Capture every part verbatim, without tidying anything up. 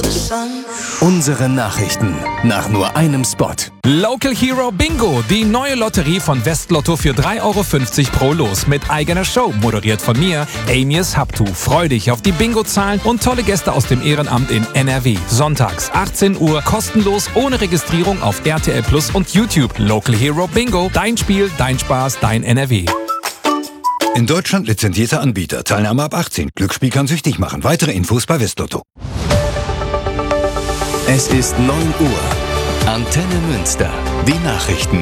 Unsere Nachrichten nach nur einem Spot. Local Hero Bingo, die neue Lotterie von Westlotto für drei Euro fünfzig pro Los mit eigener Show, moderiert von mir, Amias Habtu. Freu dich auf die Bingo-Zahlen und tolle Gäste aus dem Ehrenamt in N R W. Sonntags achtzehn Uhr, kostenlos, ohne Registrierung auf R T L Plus und YouTube. Local Hero Bingo, dein Spiel, dein Spaß, dein N R W. In Deutschland lizenzierter Anbieter. Teilnahme ab achtzehn. Glücksspiel kann süchtig machen. Weitere Infos bei Westlotto. Es ist neun Uhr. Antenne Münster. Die Nachrichten.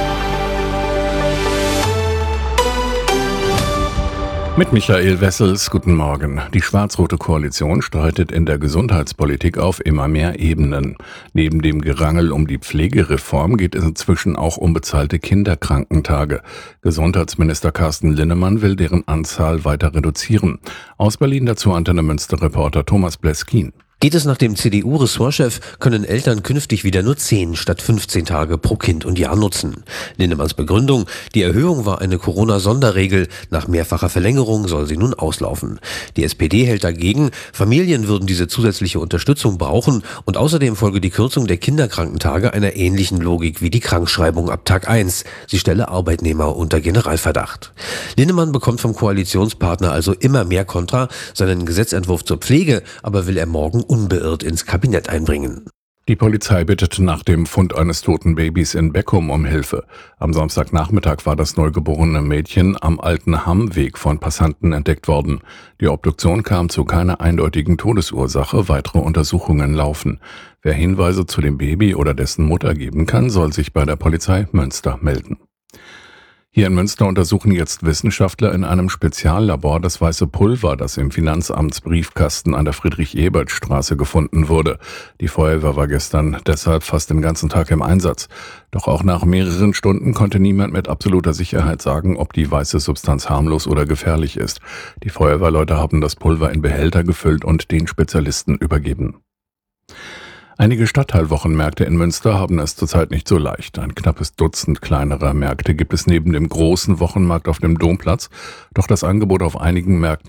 Mit Michael Wessels, guten Morgen. Die schwarz-rote Koalition streitet in der Gesundheitspolitik auf immer mehr Ebenen. Neben dem Gerangel um die Pflegereform geht es inzwischen auch um bezahlte Kinderkrankentage. Gesundheitsminister Carsten Linnemann will deren Anzahl weiter reduzieren. Aus Berlin dazu Antenne Münster-Reporter Thomas Bleskin. Geht es nach dem C D U-Ressortchef, können Eltern künftig wieder nur zehn statt fünfzehn Tage pro Kind und Jahr nutzen. Lindemanns Begründung: Die Erhöhung war eine Corona-Sonderregel. Nach mehrfacher Verlängerung soll sie nun auslaufen. Die S P D hält dagegen, Familien würden diese zusätzliche Unterstützung brauchen und außerdem folge die Kürzung der Kinderkrankentage einer ähnlichen Logik wie die Krankschreibung ab Tag eins. Sie stelle Arbeitnehmer unter Generalverdacht. Lindemann bekommt vom Koalitionspartner also immer mehr Kontra. Seinen Gesetzentwurf zur Pflege aber will er morgen unbeirrt ins Kabinett einbringen. Die Polizei bittet nach dem Fund eines toten Babys in Beckum um Hilfe. Am Samstagnachmittag war das neugeborene Mädchen am alten Hammweg von Passanten entdeckt worden. Die Obduktion kam zu keiner eindeutigen Todesursache, weitere Untersuchungen laufen. Wer Hinweise zu dem Baby oder dessen Mutter geben kann, soll sich bei der Polizei Münster melden. Hier in Münster untersuchen jetzt Wissenschaftler in einem Speziallabor das weiße Pulver, das im Finanzamtsbriefkasten an der Friedrich-Ebert-Straße gefunden wurde. Die Feuerwehr war gestern deshalb fast den ganzen Tag im Einsatz. Doch auch nach mehreren Stunden konnte niemand mit absoluter Sicherheit sagen, ob die weiße Substanz harmlos oder gefährlich ist. Die Feuerwehrleute haben das Pulver in Behälter gefüllt und den Spezialisten übergeben. Einige Stadtteilwochenmärkte in Münster haben es zurzeit nicht so leicht. Ein knappes Dutzend kleinerer Märkte gibt es neben dem großen Wochenmarkt auf dem Domplatz. Doch das Angebot auf einigen Märkten